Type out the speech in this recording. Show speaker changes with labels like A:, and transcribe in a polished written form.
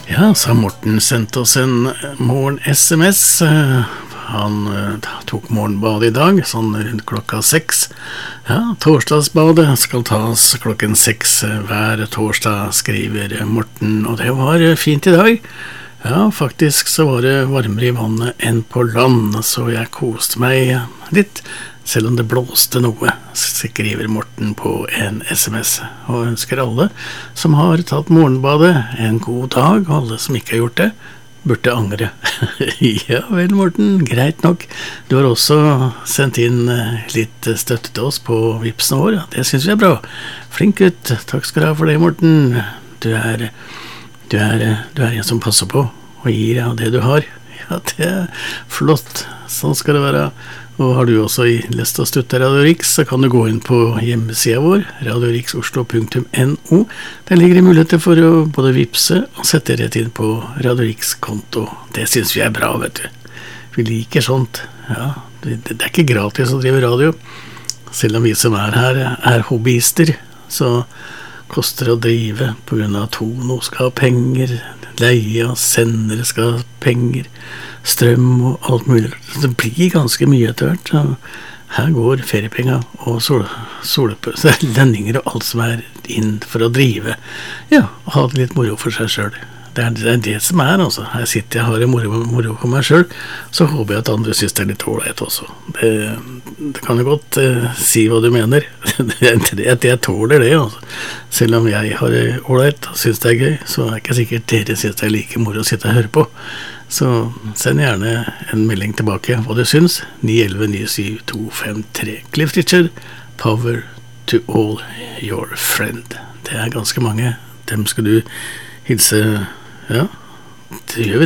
A: Ja, så Morten sendte oss en morgen-SMS. Han tok morgenbad I dag, sånn rundt klokka 6. Ja, torsdagsbadet skal tas klokken 6 hver torsdag, skriver Morten, og det var fint I dag. Ja, faktisk så var det varmere I vannet enn på land, så jeg koste meg litt, selv om det blåste noe, skriver Morten på en SMS, og ønsker alle som har tatt morgenbadet en god dag, og alle som ikke har gjort det, burde angre. Ja vel, Morten, greit nok. Du har også sendt inn litt støtte til oss på Vipsen vår, ja, det synes vi bra. Flink gutt, takk skal du ha for det, Morten. Du er en som passer på og gir av det du har. Ja, det flott. Sånn skal det være. Og har du også lyst til å støtte Radio Riks, så kan du gå inn på hjemmesiden vår, radioriksoslo.no. Der ligger det muligheter for å både vipse og sette rett inn på Radio Riks konto. Det synes vi bra, vet du. Vi liker sånt. Ja, det ikke gratis å drive radio. Selv om vi som her hobbyister, så koster det å drive på grunn av Tono skal ha penger, leie og sendere skal ha penger, strøm og alt mulig. Det blir ganske mye etter hvert. Så her går feriepenger og lønninger og alt som inn for å drive. Ja, og ha det litt moro for seg selv. Det det som altså. Her sitter jeg og har moro for meg selv, så håper jeg at andre synes det litt ålreit også. Det kan jo godt si hva du mener. Jeg tåler det, altså. Selv om jeg har det ålreit og synes det gøy, så ikke sikkert dere synes det like moro å sitte og høre på. Så send gjerne en melding tilbake hva du synes. 911-97253. Cliff Richard, Power to all your friend. Det ganske mange. Dem skal du hilse. Ja, det gjør vi.